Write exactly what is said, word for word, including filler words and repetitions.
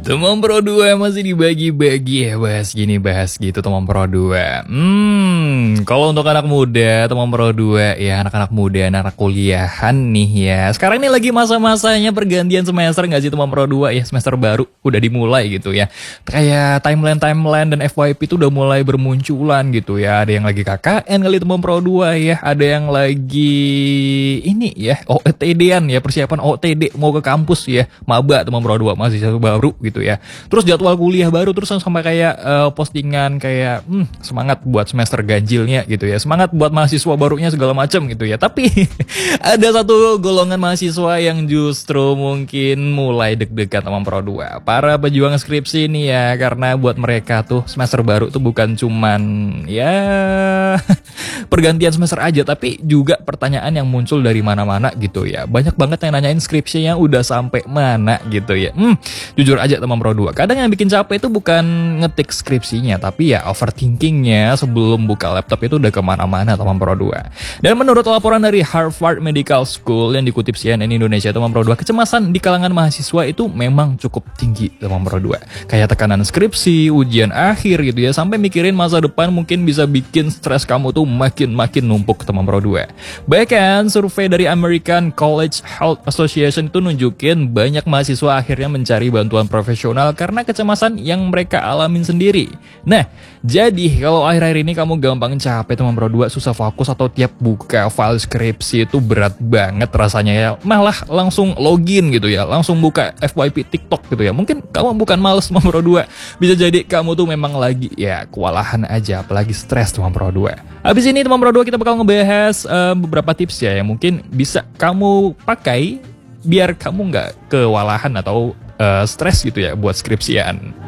Teman Pro dua masih dibagi-bagi ya, bahas gini bahas gitu teman Pro dua. Hmm, kalau untuk anak muda teman Pro dua ya, anak-anak muda, anak-anak kuliahan nih ya. Sekarang ini lagi masa-masanya pergantian semester nggak sih teman Pro dua ya, semester baru udah dimulai gitu ya. Kayak timeline-timeline dan F Y P itu udah mulai bermunculan gitu ya. Ada yang lagi K K N kali teman Pro dua ya, ada yang lagi ini ya, O T D-an ya, persiapan O T D mau ke kampus ya, maba teman Pro dua, mahasiswa baru gitu ya. Terus jadwal kuliah baru, terus sampai kayak uh, postingan kayak hmm, semangat buat semester ganjilnya gitu ya, semangat buat mahasiswa barunya segala macam gitu ya. Tapi ada satu golongan mahasiswa yang justru mungkin mulai deg-degan sama Pro dua, para pejuang skripsi ini ya, karena buat mereka tuh semester baru tuh bukan cuman ya pergantian semester aja, tapi juga pertanyaan yang muncul dari mana-mana gitu ya. Banyak banget yang nanyain skripsinya udah sampai mana gitu ya. Hmm, jujur aja teman Pro dua, kadang yang bikin capek itu bukan ngetik skripsinya, tapi ya overthinkingnya sebelum buka laptop itu udah kemana-mana teman Pro dua. Dan menurut laporan dari Harvard Medical School yang dikutip C N N Indonesia teman Pro dua, kecemasan di kalangan mahasiswa itu memang cukup tinggi teman Pro dua. Kayak tekanan skripsi, ujian akhir gitu ya, sampai mikirin masa depan mungkin bisa bikin stres kamu tuh makin-makin numpuk teman Pro dua. Bahkan survei dari American College Health Association itu nunjukin banyak mahasiswa akhirnya mencari bantuan profesional karena kecemasan yang mereka alamin sendiri. Nah, jadi kalau akhir-akhir ini kamu gampang capek teman Pro dua, susah fokus, atau tiap buka file skripsi itu berat banget rasanya ya, malah langsung login gitu ya, langsung buka F Y P TikTok gitu ya, mungkin kamu bukan males teman Pro dua, bisa jadi kamu tuh memang lagi ya kewalahan aja, apalagi stres teman Pro dua. Habis ini teman Pro dua kita bakal ngebahas uh, beberapa tips ya yang mungkin bisa kamu pakai biar kamu nggak kewalahan atau uh, stres gitu ya buat skripsian.